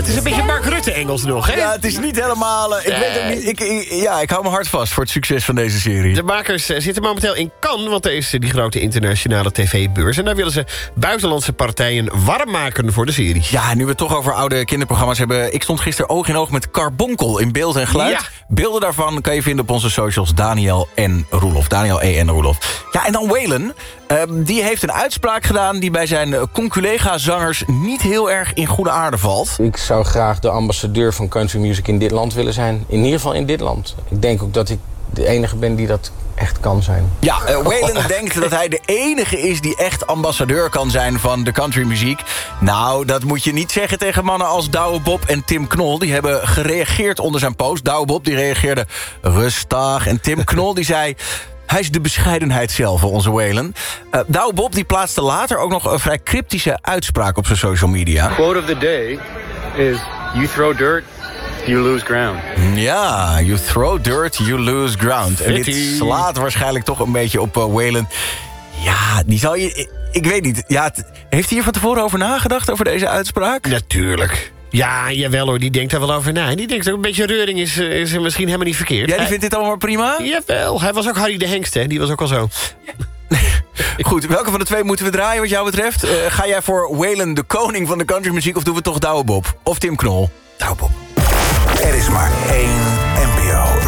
is een beetje Mark Rutte Engels nog, hè? Ja, het is niet helemaal... ik weet ook niet... Ik hou me hard vast voor het succes van deze serie. De makers zitten momenteel in Cannes, want er is die grote internationale tv-beurs. En daar willen ze buitenlandse partijen warm maken voor de serie. Ja, nu we het toch over oude kinderprogramma's hebben... Ik stond gisteren oog in oog met Carbonkel in beeld en geluid. Ja. Beelden daarvan kan je vinden op onze socials Daniel en Roelof. Daniel E. en Roelof. Ja, en dan Waylon. Die heeft een uitspraak gedaan die bij zijn conculega-zangers niet heel erg in goede aarde valt. Ik zou graag de ambassadeur van country music in dit land willen zijn. In ieder geval in dit land. Ik denk ook dat ik de enige ben die dat echt kan zijn. Ja, Waylon denkt dat hij de enige is die echt ambassadeur kan zijn van de countrymuziek. Nou, dat moet je niet zeggen tegen mannen als Douwe Bob en Tim Knol. Die hebben gereageerd onder zijn post. Douwe Bob die reageerde rustig. En Tim Knol die zei... Hij is de bescheidenheid zelf, onze Waylon. Douwe Bob die plaatste later ook nog een vrij cryptische uitspraak op zijn social media. Quote of the day is: you throw dirt, you lose ground. Ja, you throw dirt, you lose ground. En dit Fitty. slaat waarschijnlijk toch een beetje op Waylon. Ja, die zal je... Ik weet niet. Ja, heeft hij hier van tevoren over nagedacht, over deze uitspraak? Natuurlijk. Ja, jawel hoor, die denkt daar wel over na. En die denkt ook een beetje reuring is misschien helemaal niet verkeerd. Jij vindt dit allemaal maar prima? Jawel, hij was ook Harry de Hengst, hè. Die was ook al zo. Goed, welke van de twee moeten we draaien wat jou betreft? Ga jij voor Waylon, de koning van de countrymuziek... of doen we toch Douwe Bob? Of Tim Knol? Douwe Bob. Er is maar één NPO